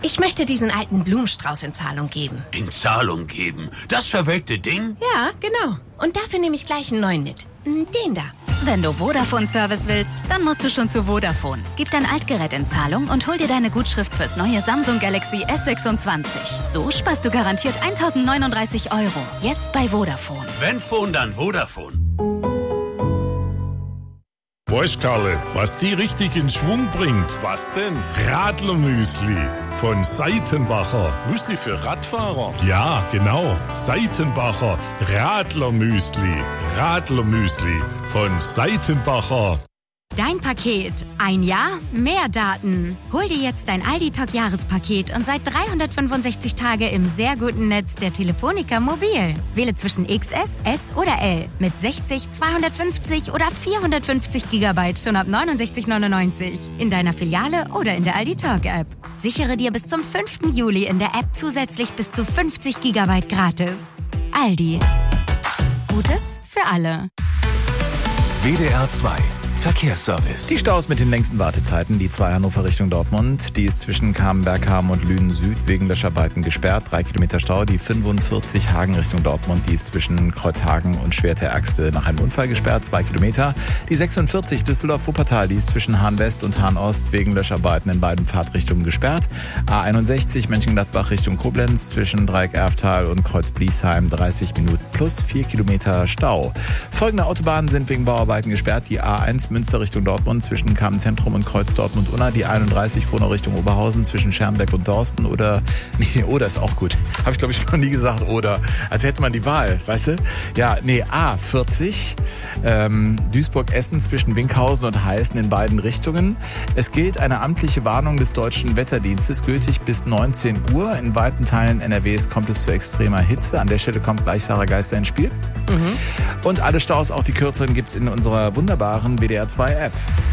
Ich möchte diesen alten Blumenstrauß in Zahlung geben. In Zahlung geben? Das verwelkte Ding? Ja, genau. Und dafür nehme ich gleich einen neuen mit. Den da. Wenn du Vodafone-Service willst, dann musst du schon zu Vodafone. Gib dein Altgerät in Zahlung und hol dir deine Gutschrift fürs neue Samsung Galaxy S26. So sparst du garantiert 1.039 €. Jetzt bei Vodafone. Wenn Phone, dann Vodafone. Weißt Karle, was die richtig in Schwung bringt? Was denn? Radlermüsli von Seitenbacher. Müsli für Radfahrer? Ja, genau. Seitenbacher Radlermüsli. Radlermüsli von Seitenbacher. Dein Paket. Ein Jahr, mehr Daten. Hol dir jetzt dein Aldi-Talk-Jahrespaket und seit 365 Tage im sehr guten Netz der Telefonica Mobil. Wähle zwischen XS, S oder L mit 60, 250 oder 450 GB schon ab 69,99 in deiner Filiale oder in der Aldi-Talk-App. Sichere dir bis zum 5. Juli in der App zusätzlich bis zu 50 GB gratis. Aldi. Gutes für alle. WDR 2 Verkehrsservice. Die Staus mit den längsten Wartezeiten, die 2 Hannover Richtung Dortmund. Die ist zwischen Kamenberg-Hamm und Lünen Süd wegen Löscharbeiten gesperrt. 3 Kilometer Stau. Die 45 Hagen Richtung Dortmund, die ist zwischen Kreuzhagen und Schwerte-Erxte nach einem Unfall gesperrt. 2 Kilometer. Die 46 Düsseldorf-Wuppertal, die ist zwischen Hahn-West und Hahn-Ost wegen Löscharbeiten in beiden Fahrtrichtungen gesperrt. A61 Mönchengladbach Richtung Koblenz zwischen Dreieck-Erftal und Kreuz-Bliesheim 30 Minuten plus 4 Kilometer Stau. Folgende Autobahnen sind wegen Bauarbeiten gesperrt. Die A1 Münster Richtung Dortmund zwischen Kamen-Zentrum und Kreuz Dortmund-Unna, die 31 Kronau Richtung Oberhausen zwischen Schermbeck und Dorsten oder ist auch gut. Habe ich glaube ich noch nie gesagt, oder. Als hätte man die Wahl, weißt du? Ja, A40 Duisburg-Essen zwischen Winkhausen und Heißen in beiden Richtungen. Es gilt eine amtliche Warnung des Deutschen Wetterdienstes, gültig bis 19 Uhr. In weiten Teilen NRWs kommt es zu extremer Hitze. An der Stelle kommt gleich Sarah Geister ins Spiel. Und alle Staus, auch die kürzeren, gibt's in unserer wunderbaren WDR 2 App.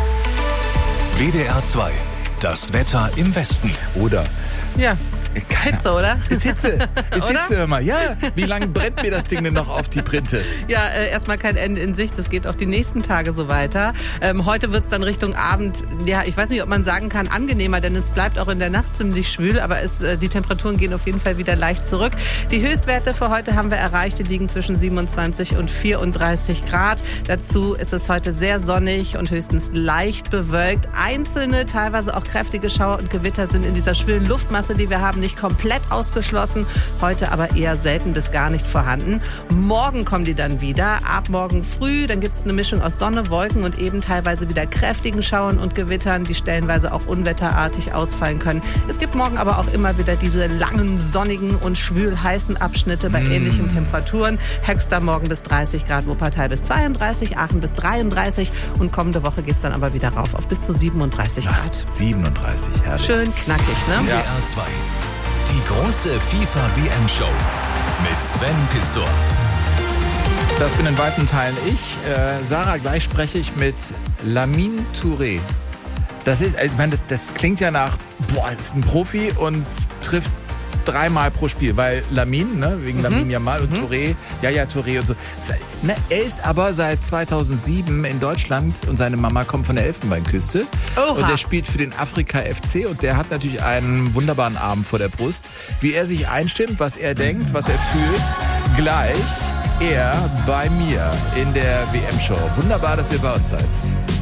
WDR 2, das Wetter im Westen. Oder? Ja. Hitze, oder? Ist Hitze. Ist Hitze, hör mal. Ja, wie lange brennt mir das Ding denn noch auf die Printe? Ja, erstmal kein Ende in Sicht. Das geht auch die nächsten Tage so weiter. Heute wird's dann Richtung Abend, ja, ich weiß nicht, ob man sagen kann, angenehmer, denn es bleibt auch in der Nacht ziemlich schwül, aber die Temperaturen gehen auf jeden Fall wieder leicht zurück. Die Höchstwerte für heute haben wir erreicht, die liegen zwischen 27 und 34 Grad. Dazu ist es heute sehr sonnig und höchstens leicht bewölkt. Einzelne, teilweise auch kräftige Schauer und Gewitter sind in dieser schwülen Luftmasse, die wir haben, nicht komplett ausgeschlossen, heute aber eher selten bis gar nicht vorhanden. Morgen kommen die dann wieder, ab morgen früh, dann gibt es eine Mischung aus Sonne, Wolken und eben teilweise wieder kräftigen Schauern und Gewittern, die stellenweise auch unwetterartig ausfallen können. Es gibt morgen aber auch immer wieder diese langen, sonnigen und schwül heißen Abschnitte bei ähnlichen Temperaturen. Höchster morgen bis 30 Grad, Wuppertal bis 32, Aachen bis 33 und kommende Woche geht es dann aber wieder rauf auf bis zu 37 Grad. 37, herrlich. Schön knackig, ne? WDR 2. Die große FIFA-WM-Show mit Sven Pistor. Das bin in weiten Teilen ich. Sarah, gleich spreche ich mit Lamine Touré. Das ist, ich meine, das klingt ja nach, das ist ein Profi und trifft 3-mal pro Spiel, weil Lamine, ne, wegen Lamine Yamal und Touré, Touré und so. Ne, er ist aber seit 2007 in Deutschland und seine Mama kommt von der Elfenbeinküste. Oha. Und er spielt für den Afrika FC und der hat natürlich einen wunderbaren Abend vor der Brust. Wie er sich einstimmt, was er denkt, was er fühlt, gleich er bei mir in der WM-Show. Wunderbar, dass ihr bei uns seid.